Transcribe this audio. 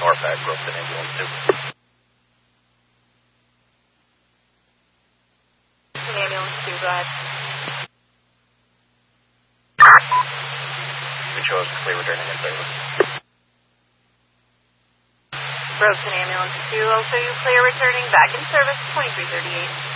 Norfolk, Roseton Ambulance 2. Ambulance 2, go ahead. We chose clear returning in service. Roseton Ambulance 2, also you clear returning back in service 2338.